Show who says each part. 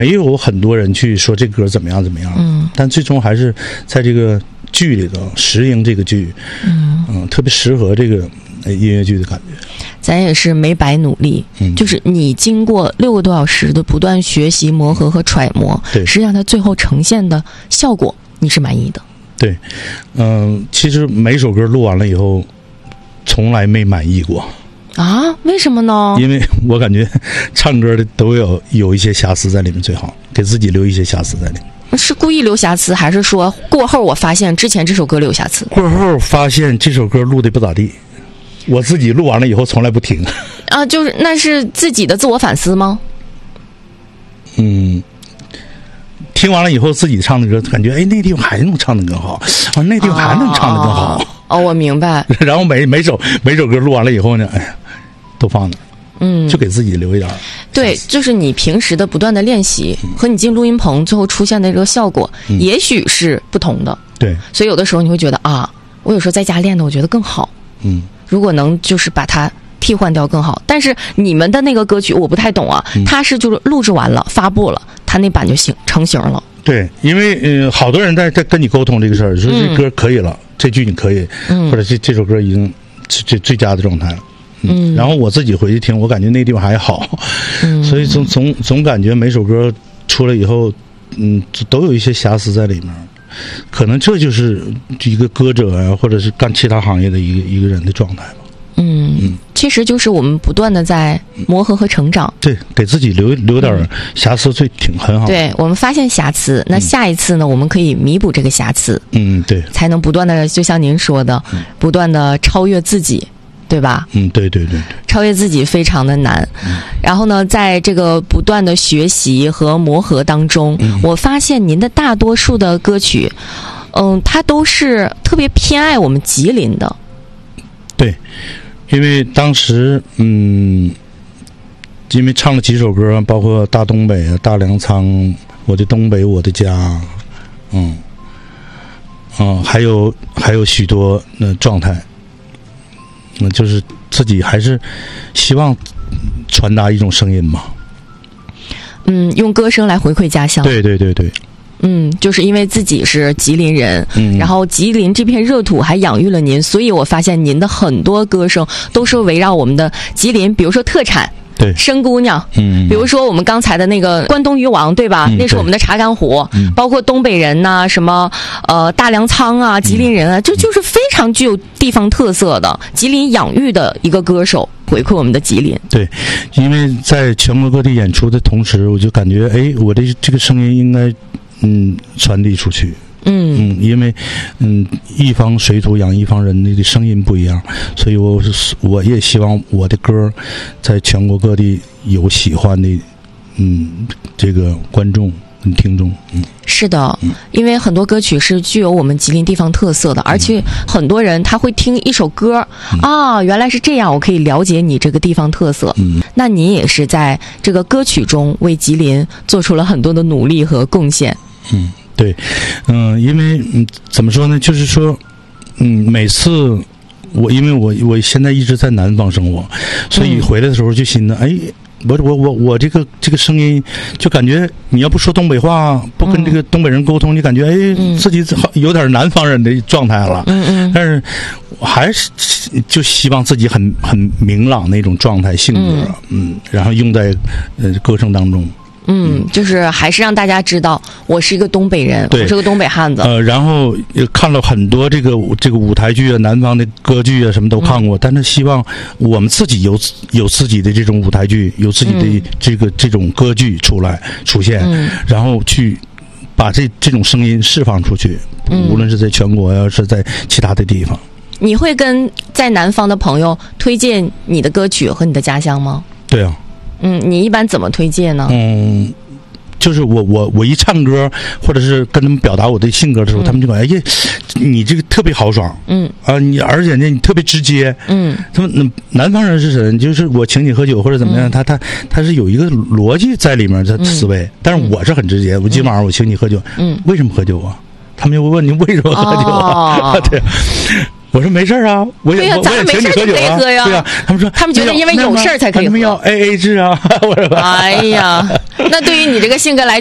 Speaker 1: 也有很多人去说这歌怎么样怎么样，但最终还是在这个剧里头适应这个剧，特别适合这个音乐剧的感觉。
Speaker 2: 咱也是没白努力，就是你经过6个多小时的不断学习、磨合和揣摩，
Speaker 1: 对，
Speaker 2: 实际上它最后呈现的效果你是满意的。
Speaker 1: 对，其实每首歌录完了以后，从来没满意过。
Speaker 2: 啊？为什么呢？
Speaker 1: 因为我感觉唱歌的都有一些瑕疵在里面，最好给自己留一些瑕疵在里面。
Speaker 2: 是故意留瑕疵，还是说过后我发现之前这首歌留瑕疵？
Speaker 1: 过后发现这首歌录的不咋地，我自己录完了以后从来不听。
Speaker 2: 啊，就是那是自己的自我反思吗？
Speaker 1: 听完了以后自己唱的歌，感觉那地方还能唱得更好，那地方还能唱得更好。
Speaker 2: 我明白。
Speaker 1: 然后每首歌录完了以后呢，都放那，就给自己留一点。
Speaker 2: 对，就是你平时的不断的练习和你进录音棚最后出现的这个效果，也许是不同的。
Speaker 1: 对，
Speaker 2: 所以有的时候你会觉得我有时候在家练的，我觉得更好。如果能就是把它替换掉更好。但是你们的那个歌曲我不太懂啊，它是就是录制完了发布了，它那版就成型了。
Speaker 1: 对，因为好多人在跟你沟通这个事儿，说这歌可以了，这句你可以，或者这首歌已经是最佳的状态了。然后我自己回去听，我感觉那地方还好，所以总感觉每首歌出来以后，都有一些瑕疵在里面。可能这就是一个歌者啊，或者是干其他行业的一个人的状态吧。
Speaker 2: 其实就是我们不断的在磨合和成长。
Speaker 1: 对，给自己留点瑕疵，很好。
Speaker 2: 对，我们发现瑕疵，那下一次呢，我们可以弥补这个瑕疵。
Speaker 1: 对，
Speaker 2: 才能不断的，就像您说的，不断的超越自己。对吧？
Speaker 1: 对，
Speaker 2: 超越自己非常的难。然后呢，在这个不断的学习和磨合当中，我发现您的大多数的歌曲，它都是特别偏爱我们吉林的。
Speaker 1: 对，因为当时因为唱了几首歌，包括大东北啊、大粮仓、我的东北我的家，还有许多状态。就是自己还是希望传达一种声音嘛。
Speaker 2: 用歌声来回馈家乡。
Speaker 1: 对。
Speaker 2: 就是因为自己是吉林人，然后吉林这片热土还养育了您，所以我发现您的很多歌声都是围绕我们的吉林，比如说特产。
Speaker 1: 对，
Speaker 2: 生姑娘，比如说我们刚才的那个关东鱼王，对吧？那是我们的查干虎，包括东北人呐，什么大粮仓啊，吉林人啊，就是非常具有地方特色的吉林养育的一个歌手，回馈我们的吉林。
Speaker 1: 对，因为在全国各地演出的同时，我就感觉我的这个声音应该传递出去。因为一方水土养一方人的声音不一样，所以我也希望我的歌在全国各地有喜欢的这个观众跟听众。
Speaker 2: 是的，因为很多歌曲是具有我们吉林地方特色的，而且很多人他会听一首歌原来是这样，我可以了解你这个地方特色。那你也是在这个歌曲中为吉林做出了很多的努力和贡献。
Speaker 1: 对，因为怎么说呢，就是说每次因为我现在一直在南方生活，所以回来的时候就寻思我这个声音，就感觉你要不说东北话，不跟这个东北人沟通，你感觉自己有点南方人的状态了。但是我还是就希望自己很明朗那种状态性格，然后用在歌声当中。
Speaker 2: 就是还是让大家知道我是一个东北人，我是个东北汉子。
Speaker 1: 然后看了很多这个舞台剧啊，南方的歌剧啊，什么都看过。但是希望我们自己有自己的这种舞台剧，有自己的这种歌剧出现，然后去把这种声音释放出去，无论是在全国呀，是在其他的地方。
Speaker 2: 你会跟在南方的朋友推荐你的歌曲和你的家乡吗？
Speaker 1: 对啊。
Speaker 2: 你一般怎么推荐呢？
Speaker 1: 就是我一唱歌，或者是跟他们表达我的性格的时候，他们就感觉你这个特别豪爽，你而且呢你特别直接，他们南方人是什么？就是我请你喝酒或者怎么样，他是有一个逻辑在里面的思维，但是我是很直接，我今晚上我请你喝酒，为什么喝酒啊？他们就会问你为什么喝酒啊？对。 我说没事啊，我也请你喝酒啊，对呀。他们说
Speaker 2: 他们觉得因为有事儿才可以喝，
Speaker 1: 他们要 AA 制啊。我说
Speaker 2: 哎呀，那对于你这个性格来